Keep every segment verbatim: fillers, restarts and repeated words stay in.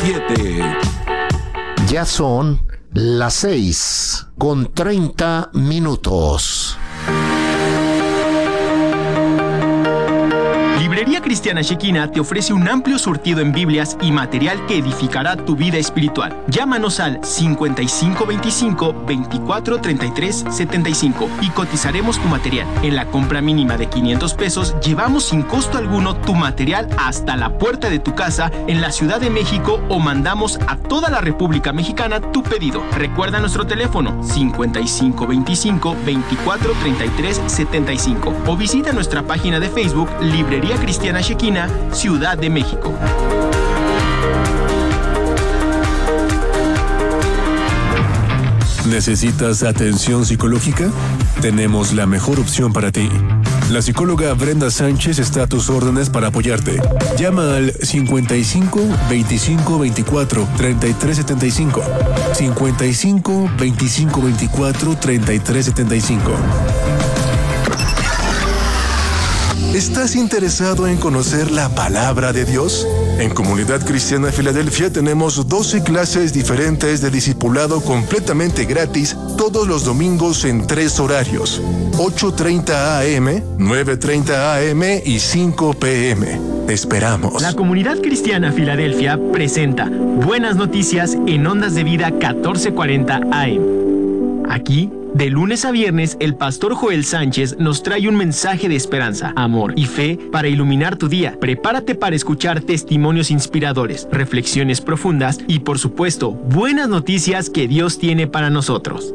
siete. Ya son las seis con treinta minutos. Librería Cristiana Shekina te ofrece un amplio surtido en Biblias y material que edificará tu vida espiritual. Llámanos al cincuenta y cinco veinticinco veinticuatro treinta y tres setenta y cinco y cotizaremos tu material. En la compra mínima de quinientos pesos, llevamos sin costo alguno tu material hasta la puerta de tu casa en la Ciudad de México o mandamos a toda la República Mexicana tu pedido. Recuerda nuestro teléfono cincuenta y cinco veinticinco veinticuatro treinta y tres setenta y cinco o visita nuestra página de Facebook Librería Cristiana Shekina, Ciudad de México. ¿Necesitas atención psicológica? Tenemos la mejor opción para ti. La psicóloga Brenda Sánchez está a tus órdenes para apoyarte. Llama al cincuenta y cinco veinticinco veinticuatro treinta y tres setenta y cinco. cincuenta y cinco veinticinco veinticuatro treinta y tres setenta y cinco. ¿Estás interesado en conocer la palabra de Dios? En Comunidad Cristiana Filadelfia tenemos doce clases diferentes de discipulado completamente gratis todos los domingos en tres horarios: ocho treinta a eme, nueve treinta a eme y cinco pe eme. Te esperamos. La Comunidad Cristiana Filadelfia presenta Buenas Noticias en Ondas de Vida catorce cuarenta a eme. Aquí, de lunes a viernes, el pastor Joel Sánchez nos trae un mensaje de esperanza, amor y fe para iluminar tu día. Prepárate para escuchar testimonios inspiradores, reflexiones profundas y, por supuesto, buenas noticias que Dios tiene para nosotros.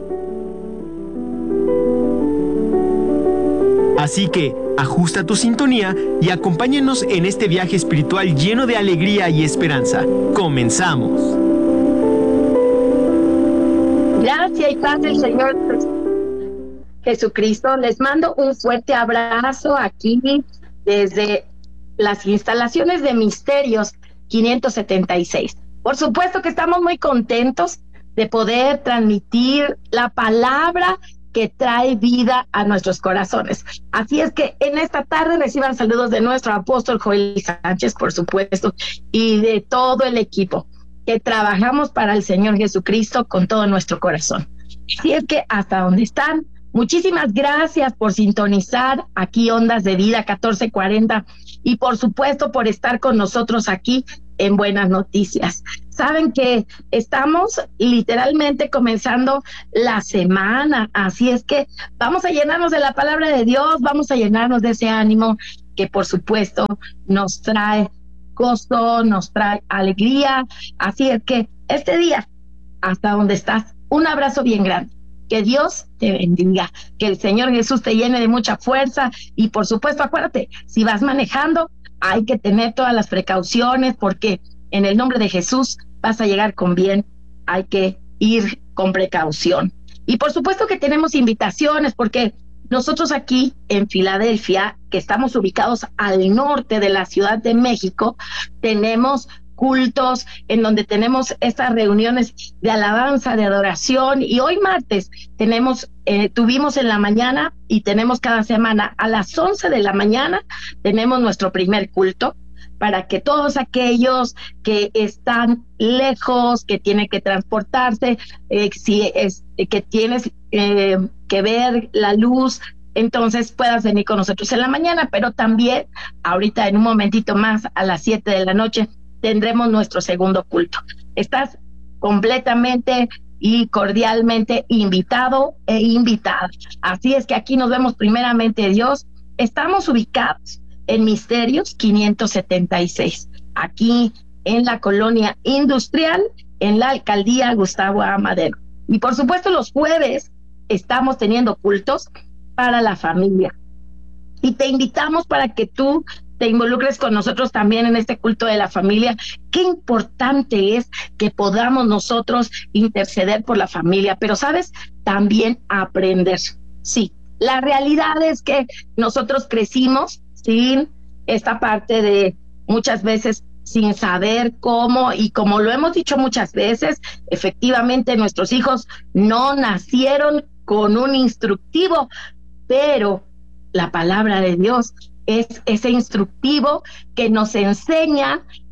Así que, ajusta tu sintonía y acompáñenos en este viaje espiritual lleno de alegría y esperanza. ¡Comenzamos! Gracias y paz del Señor Jesucristo. Les mando un fuerte abrazo aquí desde las instalaciones de Misterios quinientos setenta y seis. Por supuesto que estamos muy contentos de poder transmitir la palabra que trae vida a nuestros corazones. Así es que en esta tarde reciban saludos de nuestro apóstol Joel Sánchez, por supuesto, y de todo el equipo que trabajamos para el Señor Jesucristo con todo nuestro corazón. Así es que hasta donde están, muchísimas gracias por sintonizar aquí Ondas de Vida catorce cuarenta y por supuesto por estar con nosotros aquí en Buenas Noticias. Saben que estamos literalmente comenzando la semana, así es que vamos a llenarnos de la palabra de Dios, vamos a llenarnos de ese ánimo que por supuesto nos trae gozo, nos trae alegría. Así es que este día, hasta donde estás, un abrazo bien grande. Que Dios te bendiga, que el Señor Jesús te llene de mucha fuerza y por supuesto, acuérdate, si vas manejando, hay que tener todas las precauciones porque en el nombre de Jesús vas a llegar con bien, hay que ir con precaución. Y por supuesto que tenemos invitaciones porque nosotros aquí en Filadelfia, que estamos ubicados al norte de la Ciudad de México, tenemos cultos en donde tenemos estas reuniones de alabanza, de adoración, y hoy martes tenemos, eh, tuvimos en la mañana y tenemos cada semana a las once de la mañana, tenemos nuestro primer culto para que todos aquellos que están lejos, que tienen que transportarse, eh, si es que tienes eh, que ver la luz, entonces puedas venir con nosotros en la mañana, pero también ahorita en un momentito más a las siete de la noche tendremos nuestro segundo culto. Estás completamente y cordialmente invitado e invitada. Así es que aquí nos vemos primeramente Dios. Estamos ubicados en Misterios quinientos setenta y seis, aquí en la colonia industrial, en la alcaldía Gustavo A. Madero. Y por supuesto los jueves estamos teniendo cultos para la familia. Y te invitamos para que tú te involucres con nosotros también en este culto de la familia. Qué importante es que podamos nosotros interceder por la familia, pero ¿sabes? También aprender. Sí, la realidad es que nosotros crecimos sin esta parte de muchas veces sin saber cómo, y como lo hemos dicho muchas veces, efectivamente nuestros hijos no nacieron con un instructivo, pero la palabra de Dios es ese instructivo que nos enseña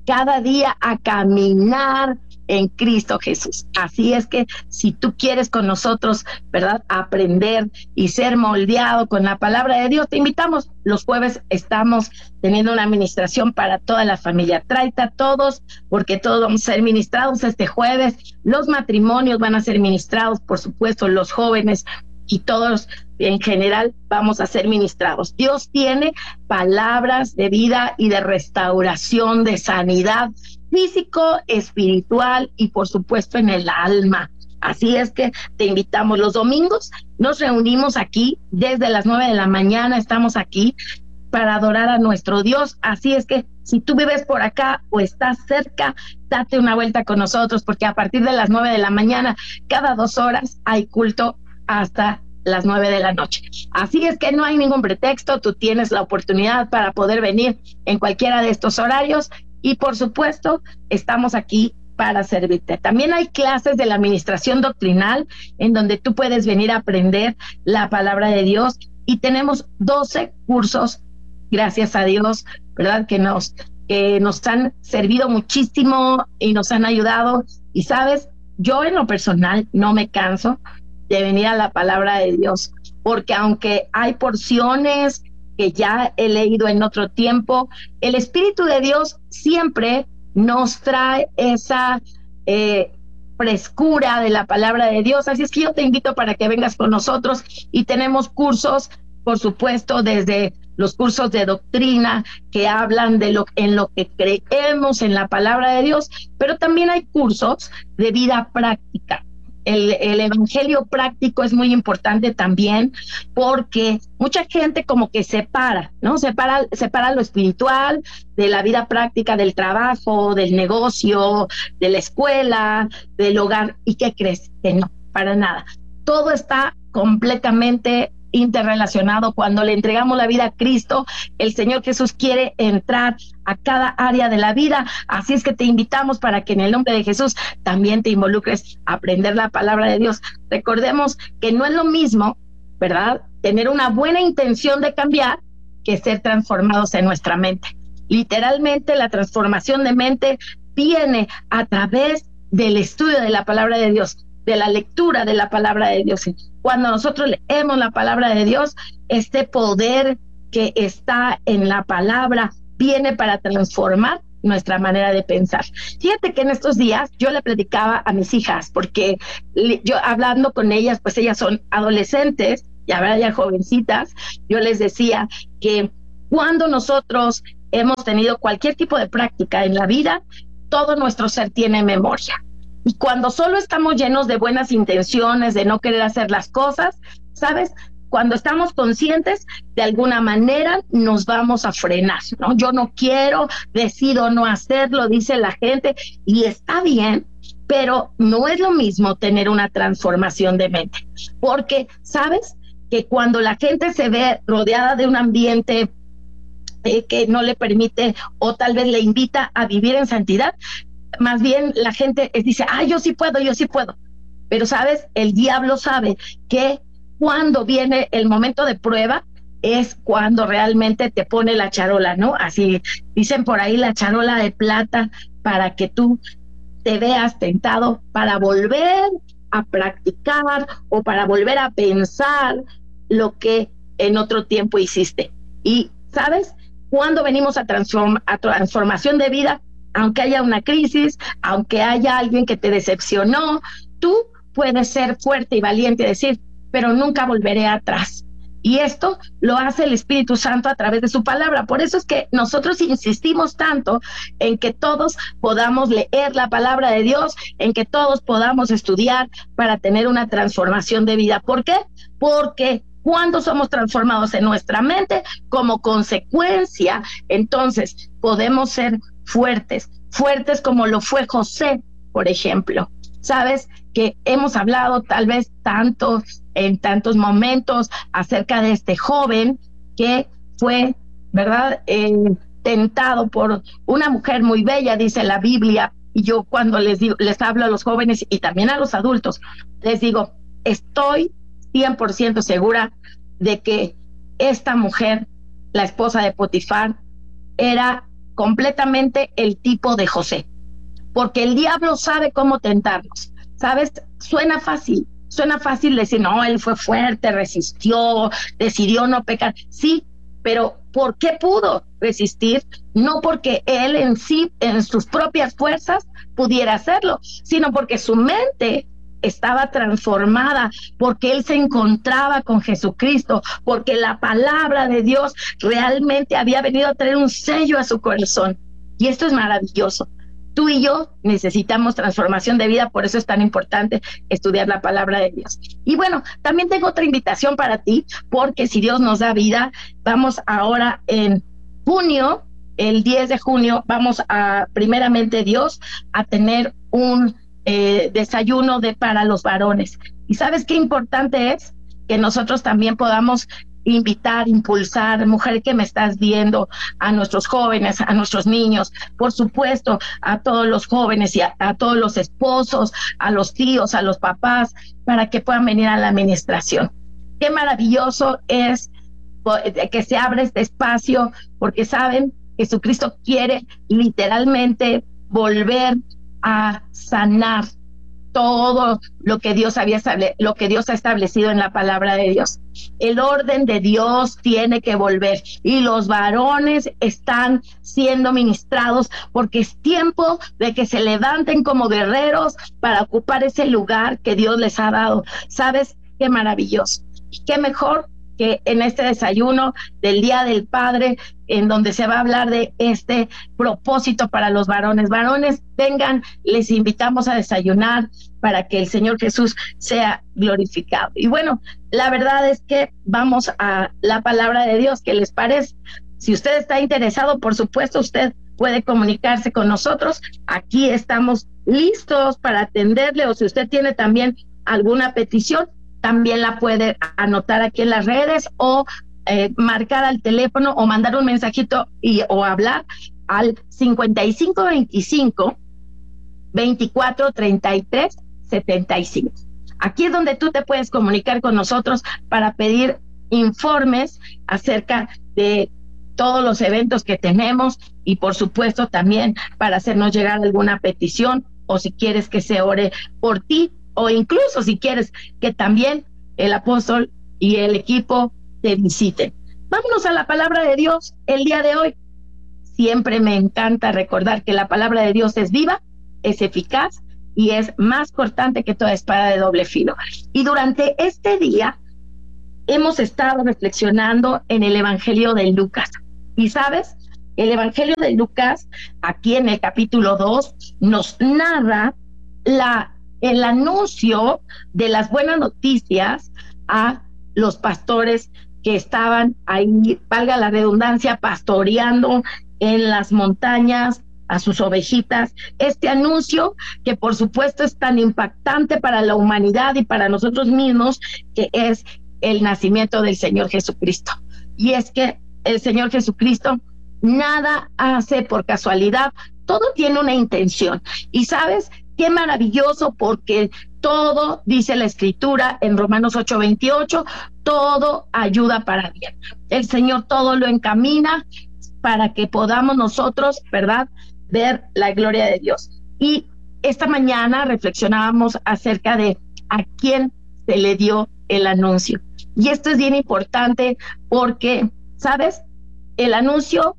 cada día a caminar en Cristo Jesús. Así es que si tú quieres con nosotros, ¿verdad?, aprender y ser moldeado con la palabra de Dios, te invitamos. Los jueves estamos teniendo una administración para toda la familia. Tráete a todos, porque todos vamos a ser ministrados este jueves. Los matrimonios van a ser ministrados, por supuesto, los jóvenes y todos en general vamos a ser ministrados. Dios tiene palabras de vida y de restauración, de sanidad físico, espiritual y por supuesto en el alma. Así es que te invitamos. Los domingos nos reunimos aquí desde las nueve de la mañana, estamos aquí para adorar a nuestro Dios. Así es que si tú vives por acá o estás cerca, date una vuelta con nosotros, porque a partir de las nueve de la mañana, cada dos horas hay culto hasta las nueve de la noche. Así es que no hay ningún pretexto, tú tienes la oportunidad para poder venir en cualquiera de estos horarios y por supuesto estamos aquí para servirte. También hay clases de la administración doctrinal en donde tú puedes venir a aprender la palabra de Dios y tenemos doce cursos, gracias a Dios, ¿verdad?, que nos, que nos han servido muchísimo y nos han ayudado. Y sabes, yo en lo personal no me canso de venir a la palabra de Dios, porque aunque hay porciones que ya he leído en otro tiempo, el Espíritu de Dios siempre nos trae esa eh, frescura de la palabra de Dios. Así es que yo te invito para que vengas con nosotros y tenemos cursos, por supuesto, desde los cursos de doctrina que hablan de lo en lo que creemos en la palabra de Dios, pero también hay cursos de vida práctica. El, el evangelio práctico es muy importante también porque mucha gente como que separa, ¿no? Separa, separa lo espiritual de la vida práctica, del trabajo, del negocio, de la escuela, del hogar. ¿Y qué crees? Que no, para nada. Todo está completamente interrelacionado. Cuando le entregamos la vida a Cristo, el Señor Jesús quiere entrar a cada área de la vida. Así es que te invitamos para que en el nombre de Jesús también te involucres a aprender la palabra de Dios. Recordemos que no es lo mismo, ¿verdad?, tener una buena intención de cambiar que ser transformados en nuestra mente. Literalmente la transformación de mente viene a través del estudio de la palabra de Dios, de la lectura de la palabra de Dios. Cuando nosotros leemos la palabra de Dios, este poder que está en la palabra viene para transformar nuestra manera de pensar. Fíjate que en estos días yo le platicaba a mis hijas, porque yo hablando con ellas, pues ellas son adolescentes, ya, ya jovencitas, yo les decía que cuando nosotros hemos tenido cualquier tipo de práctica en la vida, todo nuestro ser tiene memoria. Y cuando solo estamos llenos de buenas intenciones, de no querer hacer las cosas, ¿sabes?, cuando estamos conscientes, de alguna manera nos vamos a frenar, ¿no? Yo no quiero, decido no hacerlo, dice la gente, y está bien, pero no es lo mismo tener una transformación de mente. Porque, ¿sabes?, que cuando la gente se ve rodeada de un ambiente eh, que no le permite o tal vez le invita a vivir en santidad, más bien la gente dice, ah, yo sí puedo, yo sí puedo. Pero, ¿sabes?, el diablo sabe que cuando viene el momento de prueba es cuando realmente te pone la charola, ¿no? Así dicen por ahí, la charola de plata, para que tú te veas tentado para volver a practicar o para volver a pensar lo que en otro tiempo hiciste. Y, ¿sabes?, cuando venimos a, transform- a transformación de vida, aunque haya una crisis, aunque haya alguien que te decepcionó, tú puedes ser fuerte y valiente y decir, pero nunca volveré atrás. Y esto lo hace el Espíritu Santo a través de su palabra. Por eso es que nosotros insistimos tanto en que todos podamos leer la palabra de Dios, en que todos podamos estudiar para tener una transformación de vida. ¿Por qué? Porque cuando somos transformados en nuestra mente, como consecuencia, entonces podemos ser fuertes, fuertes como lo fue José, por ejemplo. Sabes que hemos hablado tal vez tanto en tantos momentos acerca de este joven que fue, ¿verdad?, eh, tentado por una mujer muy bella, dice la Biblia. Y yo cuando les digo, les hablo a los jóvenes y también a los adultos, les digo, estoy cien por ciento segura de que esta mujer, la esposa de Potifar, era completamente el tipo de José, porque el diablo sabe cómo tentarnos, ¿sabes? Suena fácil, suena fácil decir, no, él fue fuerte, resistió, decidió no pecar, sí, pero ¿por qué pudo resistir? No porque él en sí, en sus propias fuerzas, pudiera hacerlo, sino porque su mente estaba transformada, porque él se encontraba con Jesucristo, porque la palabra de Dios realmente había venido a traer un sello a su corazón. Y esto es maravilloso. Tú y yo necesitamos transformación de vida, por eso es tan importante estudiar la palabra de Dios. Y bueno, también tengo otra invitación para ti, porque si Dios nos da vida, vamos ahora en junio, el diez de junio, vamos a, primeramente Dios, a tener un eh, desayuno de para los varones. ¿Y sabes qué importante es? Que nosotros también podamos invitar, impulsar, mujer que me estás viendo, a nuestros jóvenes, a nuestros niños, por supuesto, a todos los jóvenes y a, a todos los esposos, a los tíos, a los papás, para que puedan venir a la administración. Qué maravilloso es que se abra este espacio, porque saben, Jesucristo quiere literalmente volver a sanar todo lo que Dios había estable, lo que Dios ha establecido en la palabra de Dios. El orden de Dios tiene que volver y los varones están siendo ministrados, porque es tiempo de que se levanten como guerreros para ocupar ese lugar que Dios les ha dado. ¿Sabes qué maravilloso? Qué mejor que en este desayuno del Día del Padre, en donde se va a hablar de este propósito para los varones. Varones, vengan, les invitamos a desayunar para que el Señor Jesús sea glorificado. Y bueno, la verdad es que vamos a la palabra de Dios. ¿Qué les parece? Si usted está interesado, por supuesto, usted puede comunicarse con nosotros. Aquí estamos listos para atenderle, o si usted tiene también alguna petición, también la puede anotar aquí en las redes o eh, marcar al teléfono o mandar un mensajito y, o hablar al cincuenta y cinco veinticinco, veinticuatro treinta y tres setenta y cinco. Aquí es donde tú te puedes comunicar con nosotros para pedir informes acerca de todos los eventos que tenemos y por supuesto también para hacernos llegar alguna petición, o si quieres que se ore por ti, o incluso si quieres que también el apóstol y el equipo te visiten. Vámonos a la palabra de Dios el día de hoy. Siempre me encanta recordar que la palabra de Dios es viva, es eficaz y es más cortante que toda espada de doble filo. Y durante este día hemos estado reflexionando en el Evangelio de Lucas. Y sabes, el Evangelio de Lucas, aquí en el capítulo dos, nos narra la el anuncio de las buenas noticias a los pastores que estaban ahí, valga la redundancia, pastoreando en las montañas a sus ovejitas. Este anuncio que por supuesto es tan impactante para la humanidad y para nosotros mismos, que es el nacimiento del Señor Jesucristo. Y es que el Señor Jesucristo nada hace por casualidad, todo tiene una intención. Y sabes, qué maravilloso, porque todo, dice la Escritura en Romanos ocho veintiocho, todo ayuda para bien. El Señor todo lo encamina para que podamos nosotros, ¿verdad?, ver la gloria de Dios. Y esta mañana reflexionábamos acerca de a quién se le dio el anuncio. Y esto es bien importante porque, ¿sabes?, el anuncio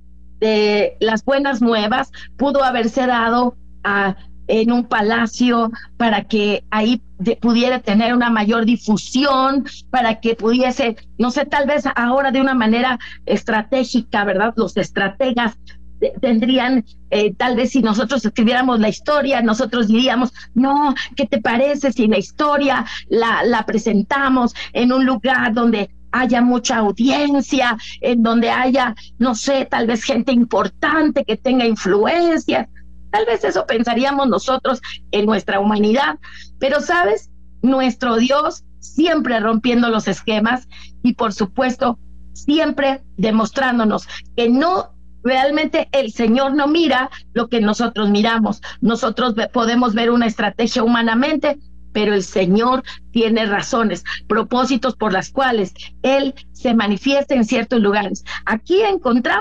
de las buenas nuevas pudo haberse dado a en un palacio para que ahí de, pudiera tener una mayor difusión, para que pudiese, no sé, tal vez ahora de una manera estratégica, ¿verdad? Los estrategas de, tendrían, eh, tal vez si nosotros escribiéramos la historia, nosotros diríamos, no, ¿qué te parece si la historia la, la presentamos en un lugar donde haya mucha audiencia, en donde haya, no sé, tal vez gente importante que tenga influencia? Tal vez eso pensaríamos nosotros en nuestra humanidad, pero ¿sabes? Nuestro Dios siempre rompiendo los esquemas y por supuesto siempre demostrándonos que no, realmente el Señor no mira lo que nosotros miramos. Nosotros podemos ver una estrategia humanamente, pero el Señor tiene razones, propósitos por las cuales Él se manifiesta en ciertos lugares. Aquí encontramos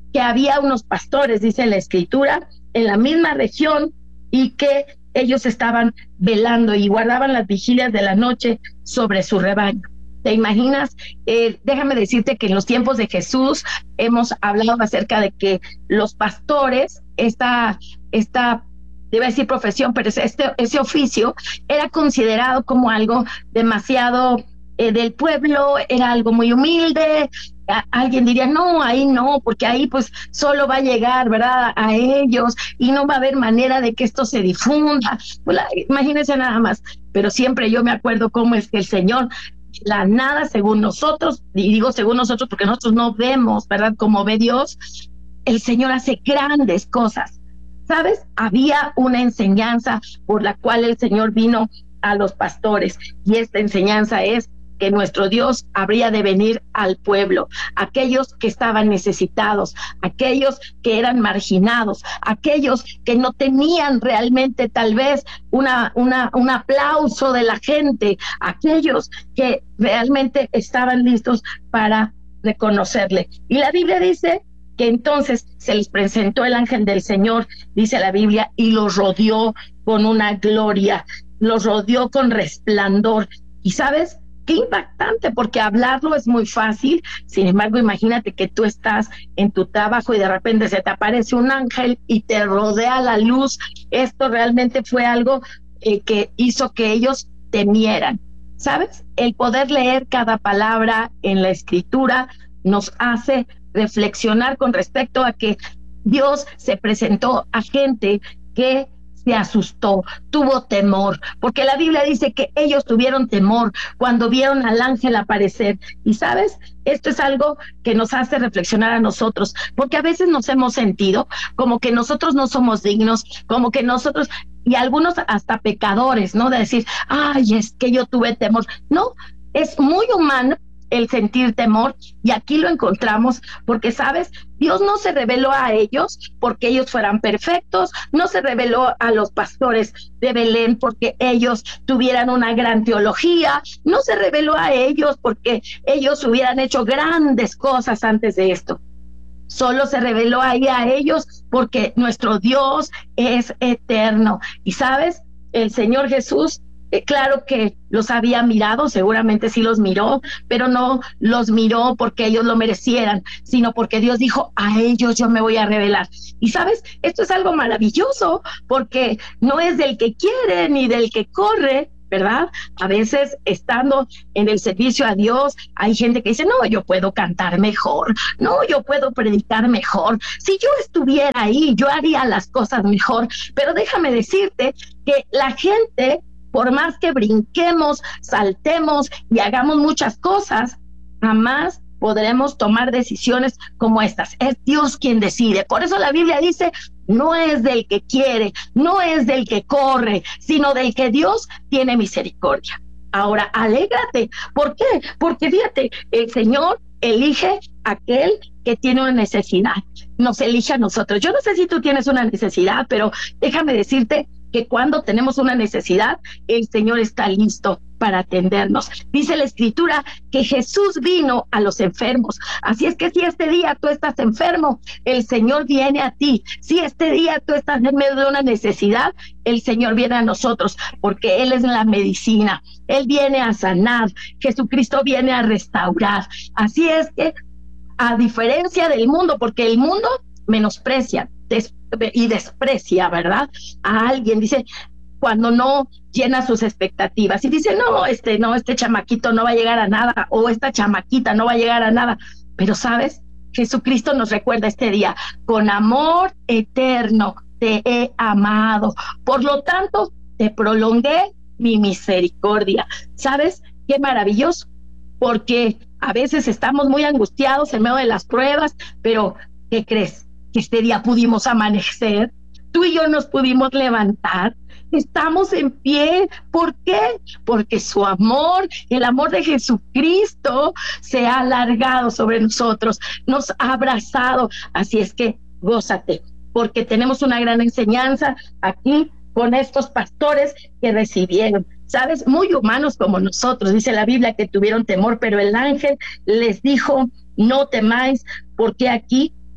que había unos pastores, dice la Escritura, en la misma región y que ellos estaban velando y guardaban las vigilias de la noche sobre su rebaño. ¿Te imaginas? Eh, déjame decirte que en los tiempos de Jesús hemos hablado acerca de que los pastores, esta, esta debe decir profesión, pero este, ese oficio era considerado como algo demasiado eh, del pueblo, era algo muy humilde. A, alguien diría, no, ahí no, porque ahí pues solo va a llegar, ¿verdad?, a ellos y no va a haber manera de que esto se difunda. Pues la, imagínense nada más, pero siempre yo me acuerdo cómo es que el Señor, la nada según nosotros, y digo según nosotros porque nosotros no vemos, ¿verdad?, como ve Dios, el Señor hace grandes cosas. ¿Sabes? Había una enseñanza por la cual el Señor vino a los pastores, y esta enseñanza es que nuestro Dios habría de venir al pueblo, aquellos que estaban necesitados, aquellos que eran marginados, aquellos que no tenían realmente tal vez una, una, un aplauso de la gente, aquellos que realmente estaban listos para reconocerle. Y la Biblia dice que entonces se les presentó el ángel del Señor, dice la Biblia, y los rodeó con una gloria, los rodeó con resplandor. ¿Y sabes? Qué impactante, porque hablarlo es muy fácil. Sin embargo, imagínate que tú estás en tu trabajo y de repente se te aparece un ángel y te rodea la luz. Esto realmente fue algo eh, que hizo que ellos temieran. ¿Sabes? El poder leer cada palabra en la Escritura nos hace reflexionar con respecto a que Dios se presentó a gente que se asustó, tuvo temor, porque la Biblia dice que ellos tuvieron temor cuando vieron al ángel aparecer. Y sabes, esto es algo que nos hace reflexionar a nosotros, porque a veces nos hemos sentido como que nosotros no somos dignos, como que nosotros, y algunos hasta pecadores, ¿no? De decir, ay, es que yo tuve temor. No, es muy humano el sentir temor, y aquí lo encontramos porque, ¿sabes? Dios no se reveló a ellos porque ellos fueran perfectos, no se reveló a los pastores de Belén porque ellos tuvieran una gran teología, no se reveló a ellos porque ellos hubieran hecho grandes cosas antes de esto. Solo se reveló ahí a ellos porque nuestro Dios es eterno. Y, ¿sabes? El Señor Jesús, Eh, claro que los había mirado, seguramente sí los miró, pero no los miró porque ellos lo merecieran, sino porque Dios dijo, a ellos yo me voy a revelar. Y sabes, esto es algo maravilloso, porque no es del que quiere ni del que corre, ¿verdad? A veces, estando en el servicio a Dios, hay gente que dice, no, yo puedo cantar mejor, no, yo puedo predicar mejor, si yo estuviera ahí, yo haría las cosas mejor. Pero déjame decirte que la gente, por más que brinquemos, saltemos y hagamos muchas cosas, jamás podremos tomar decisiones como estas. Es Dios quien decide. Por eso la Biblia dice, no es del que quiere, no es del que corre, sino del que Dios tiene misericordia. Ahora, alégrate. ¿Por qué? Porque fíjate, el Señor elige a aquel que tiene una necesidad. Nos elige a nosotros. Yo no sé si tú tienes una necesidad, pero déjame decirte que cuando tenemos una necesidad, el Señor está listo para atendernos. Dice la Escritura que Jesús vino a los enfermos. Así es que si este día tú estás enfermo, el Señor viene a ti. Si este día tú estás en medio de una necesidad, el Señor viene a nosotros, porque Él es la medicina. Él viene a sanar. Jesucristo viene a restaurar. Así es que, a diferencia del mundo, porque el mundo menosprecia des- y desprecia, ¿verdad?, a alguien, dice, cuando no llena sus expectativas, y dice, no, este, no, este chamaquito no va a llegar a nada, o esta chamaquita no va a llegar a nada. Pero, ¿sabes? Jesucristo nos recuerda este día, con amor eterno te he amado, por lo tanto, te prolongué mi misericordia. ¿Sabes? Qué maravilloso, porque a veces estamos muy angustiados en medio de las pruebas, pero ¿qué crees? Que este día pudimos amanecer, tú y yo nos pudimos levantar, estamos en pie. ¿Por qué? Porque su amor, el amor de Jesucristo, se ha alargado sobre nosotros, nos ha abrazado. Así es que gózate, porque tenemos una gran enseñanza aquí con estos pastores que recibieron, ¿sabes? Muy humanos como nosotros. Dice la Biblia que tuvieron temor, pero el ángel les dijo, no temáis, porque aquí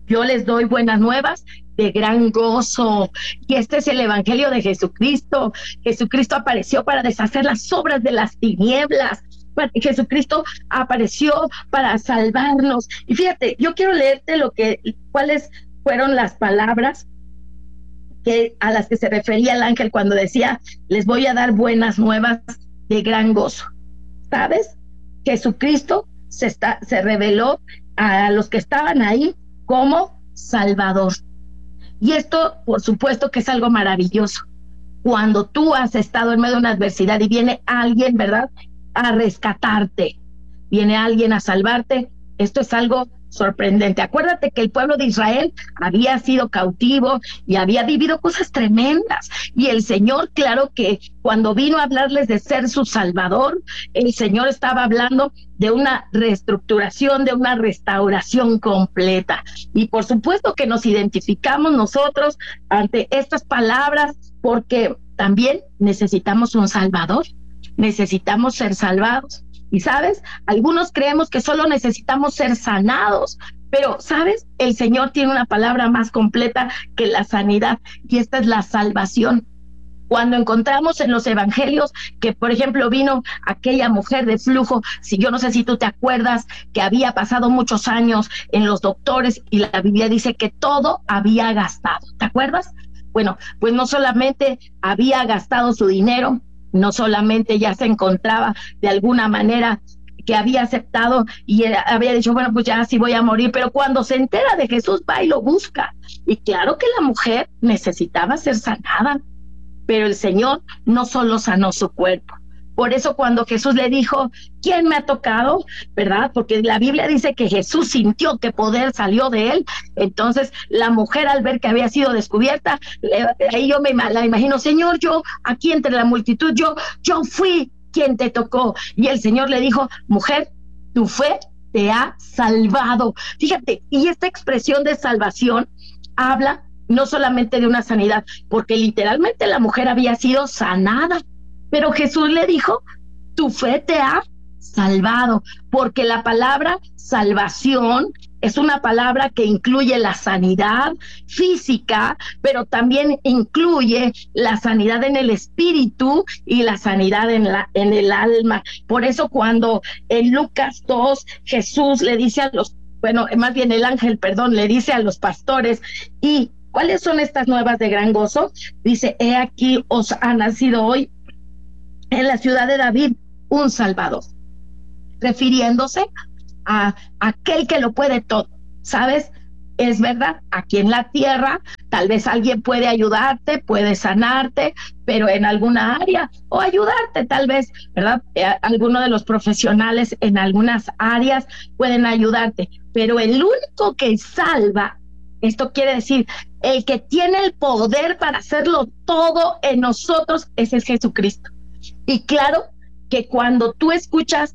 yo les doy buenas nuevas de gran gozo. Y este es el evangelio de Jesucristo. Jesucristo apareció para deshacer las obras de las tinieblas. Jesucristo apareció para salvarnos. Y fíjate, yo quiero leerte lo que, cuáles fueron las palabras que, a las que se refería el ángel cuando decía, les voy a dar buenas nuevas de gran gozo. ¿Sabes? Jesucristo se, está, se reveló a los que estaban ahí como Salvador. Y esto, por supuesto, que es algo maravilloso. Cuando tú has estado en medio de una adversidad y viene alguien, ¿verdad?, a rescatarte, viene alguien a salvarte, esto es algo sorprendente. Acuérdate que el pueblo de Israel había sido cautivo y había vivido cosas tremendas, y el Señor, claro que cuando vino a hablarles de ser su Salvador, el Señor estaba hablando de una reestructuración, de una restauración completa. Y por supuesto que nos identificamos nosotros ante estas palabras, porque también necesitamos un Salvador, necesitamos ser salvados. Y sabes, algunos creemos que solo necesitamos ser sanados, pero sabes, el Señor tiene una palabra más completa que la sanidad, y esta es la salvación. Cuando encontramos en los evangelios que, por ejemplo, vino aquella mujer de flujo, si yo no sé si tú te acuerdas, que había pasado muchos años en los doctores, y la Biblia dice que todo había gastado, ¿te acuerdas? Bueno, pues no solamente había gastado su dinero, no solamente ya se encontraba de alguna manera que había aceptado y había dicho, bueno, pues ya sí voy a morir, pero cuando se entera de Jesús va y lo busca. Y claro que la mujer necesitaba ser sanada, pero el Señor no solo sanó su cuerpo. Por eso cuando Jesús le dijo, ¿quién me ha tocado? ¿Verdad? Porque la Biblia dice que Jesús sintió que poder salió de él. Entonces la mujer, al ver que había sido descubierta, le, ahí yo me la imagino, Señor, yo aquí entre la multitud, yo, yo fui quien te tocó. Y el Señor le dijo, mujer, tu fe te ha salvado. Fíjate, y esta expresión de salvación habla no solamente de una sanidad, porque literalmente la mujer había sido sanada. Pero Jesús le dijo, tu fe te ha salvado, porque la palabra salvación es una palabra que incluye la sanidad física, pero también incluye la sanidad en el espíritu y la sanidad en, la, en el alma. Por eso cuando en Lucas dos Jesús le dice a los, bueno, más bien el ángel, perdón, le dice a los pastores, ¿y cuáles son estas nuevas de gran gozo? Dice, he aquí os ha nacido hoy en la ciudad de David un Salvador, refiriéndose a aquel que lo puede todo. ¿Sabes? Es verdad, aquí en la tierra tal vez alguien puede ayudarte, puede sanarte, pero en alguna área, o ayudarte tal vez, ¿verdad? Eh, alguno de los profesionales en algunas áreas pueden ayudarte, pero el único que salva, esto quiere decir, el que tiene el poder para hacerlo todo en nosotros, ese es Jesucristo. Y claro que cuando tú escuchas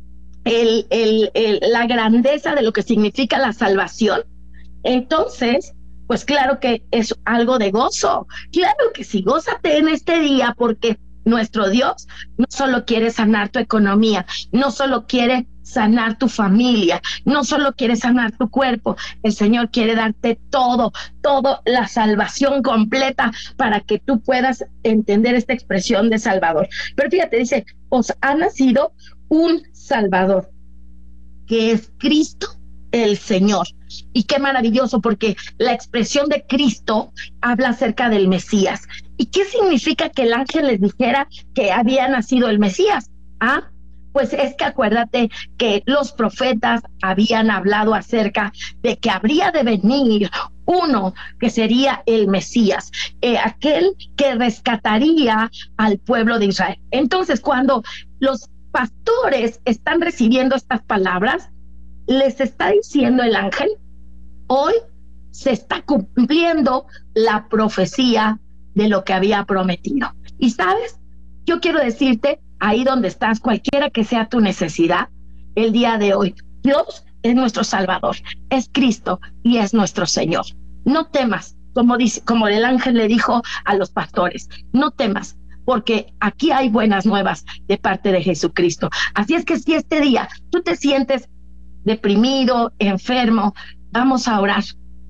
el, el, el, la grandeza de lo que significa la salvación, entonces, pues claro que es algo de gozo. Claro que sí, gózate en este día, porque nuestro Dios no solo quiere sanar tu economía, no solo quiere sanar tu familia, no solo quiere sanar tu cuerpo, el Señor quiere darte todo, todo, la salvación completa para que tú puedas entender esta expresión de Salvador. Pero fíjate, dice, os ha nacido un Salvador, que es Cristo el Señor. Y qué maravilloso, porque la expresión de Cristo habla acerca del Mesías. ¿Y qué significa que el ángel les dijera que había nacido el Mesías? Ah, pues es que acuérdate que los profetas habían hablado acerca de que habría de venir uno que sería el Mesías, eh, aquel que rescataría al pueblo de Israel. Entonces, cuando los pastores están recibiendo estas palabras, les está diciendo el ángel, hoy se está cumpliendo la profecía de lo que había prometido. Y sabes, yo quiero decirte, ahí donde estás, cualquiera que sea tu necesidad, el día de hoy, Dios es nuestro Salvador, es Cristo y es nuestro Señor. No temas, como dice, como el ángel le dijo a los pastores, no temas, porque aquí hay buenas nuevas de parte de Jesucristo. Así es que si este día tú te sientes deprimido, enfermo, vamos a orar.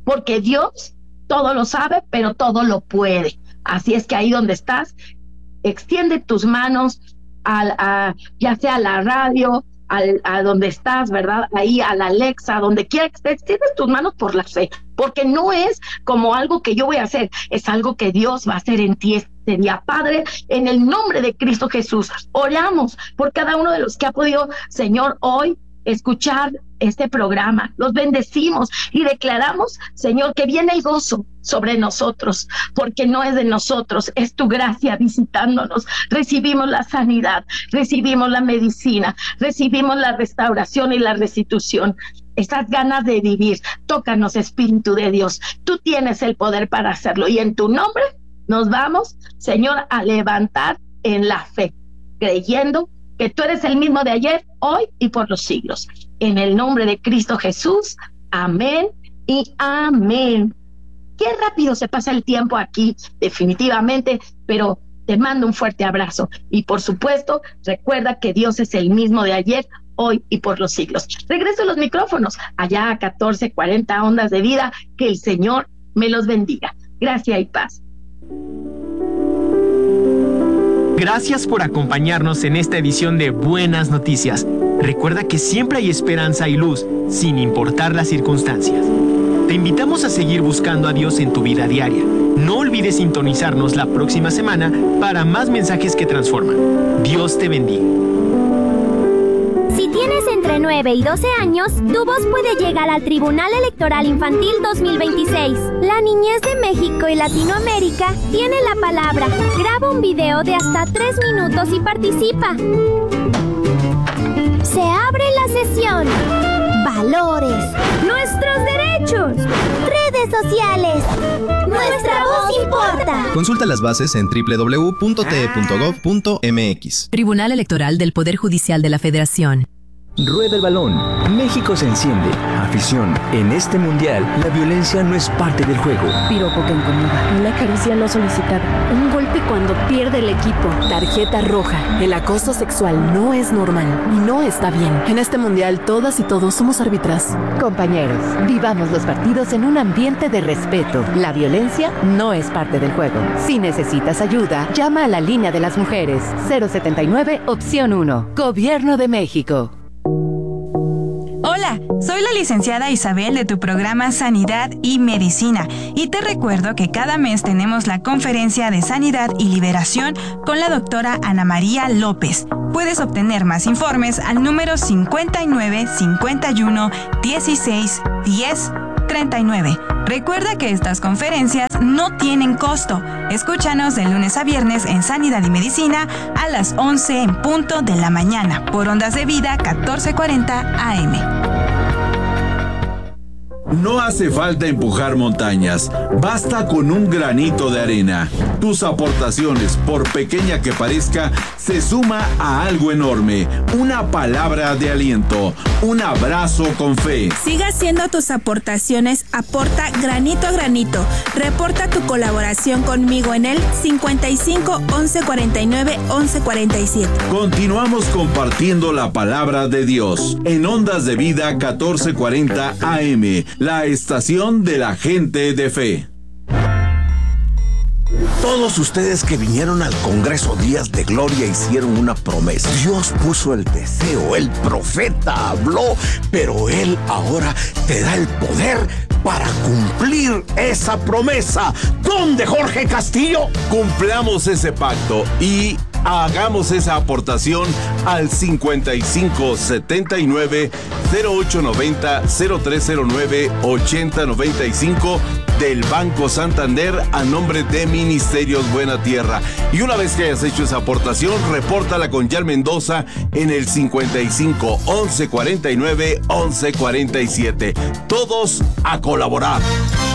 porque Dios todo lo sabe, pero todo lo puede. Así es que ahí donde estás, extiende tus manos, a, a, ya sea a la radio, al, a donde estás, ¿verdad? Ahí a la Alexa, donde quiera que estés, extiendes tus manos por la fe, porque no es como algo que yo voy a hacer, es algo que Dios va a hacer en ti este día. Padre, en el nombre de Cristo Jesús, oramos por cada uno de los que ha podido, Señor, hoy escuchar este programa. Los bendecimos y declaramos, Señor, que viene el gozo sobre nosotros, porque no es de nosotros, es tu gracia visitándonos. Recibimos la sanidad, recibimos la medicina, recibimos la restauración y la restitución. Esas ganas de vivir, tócanos, Espíritu de Dios. Tú tienes el poder para hacerlo y en tu nombre nos vamos, Señor, a levantar en la fe, creyendo que tú eres el mismo de ayer, hoy y por los siglos. En el nombre de Cristo Jesús, amén y amén. Qué rápido se pasa el tiempo aquí, definitivamente, pero te mando un fuerte abrazo. Y por supuesto, recuerda que Dios es el mismo de ayer, hoy y por los siglos. Regreso a los micrófonos, allá a catorce cuarenta Ondas de Vida. Que el Señor me los bendiga. Gracias y paz. Gracias por acompañarnos en esta edición de Buenas Noticias. Recuerda que siempre hay esperanza y luz, sin importar las circunstancias. Te invitamos a seguir buscando a Dios en tu vida diaria. No olvides sintonizarnos la próxima semana para más mensajes que transforman. Dios te bendiga. Si tienes entre nueve y doce años, tu voz puede llegar al Tribunal Electoral Infantil dos mil veintiséis. La niñez de México y Latinoamérica tiene la palabra. Graba un video de hasta tres minutos y participa. Se abre la sesión. Valores. Nuestros derechos. Redes sociales. Nuestra voz importa. Consulta las bases en doble u doble u doble u punto t e punto gov punto m x. Tribunal Electoral del Poder Judicial de la Federación. Rueda el balón. México se enciende. Afición. En este mundial, la violencia no es parte del juego. Piropo que incomoda. Una caricia no solicitada. Un golpe cuando pierde el equipo. Tarjeta roja. El acoso sexual no es normal y no está bien. En este mundial, todas y todos somos árbitras. Compañeros, vivamos los partidos en un ambiente de respeto. La violencia no es parte del juego. Si necesitas ayuda, llama a la línea de las mujeres. cero setenta y nueve, opción uno. Gobierno de México. Hola, soy la licenciada Isabel de tu programa Sanidad y Medicina y te recuerdo que cada mes tenemos la conferencia de Sanidad y Liberación con la doctora Ana María López. Puedes obtener más informes al número cincuenta y nueve, cincuenta y uno, dieciséis, diez, treinta y nueve. Recuerda que estas conferencias no tienen costo. Escúchanos de lunes a viernes en Sanidad y Medicina a las once en punto de la mañana por Ondas de Vida catorce cuarenta A M. No hace falta empujar montañas, basta con un granito de arena. Tus aportaciones, por pequeña que parezca, se suma a algo enorme. Una palabra de aliento, un abrazo con fe. Siga haciendo tus aportaciones, aporta granito a granito. Reporta tu colaboración conmigo en el cincuenta y cinco, once cuarenta y nueve, once cuarenta y siete. Continuamos compartiendo la palabra de Dios en Ondas de Vida catorce cuarenta A M. La estación de la gente de fe. Todos ustedes que vinieron al Congreso Días de Gloria hicieron una promesa. Dios puso el deseo, el profeta habló, pero Él ahora te da el poder para cumplir esa promesa. ¿Dónde, Jorge Castillo? Cumplamos ese pacto y hagamos esa aportación al cincuenta y cinco, setenta y nueve, cero ocho noventa, cero tres cero nueve, ochenta noventa y cinco del Banco Santander a nombre de Ministerios Buena Tierra. Y una vez que hayas hecho esa aportación, repórtala con Yal Mendoza en el cincuenta y cinco, once cuarenta y nueve, once cuarenta y siete. Todos a colaborar.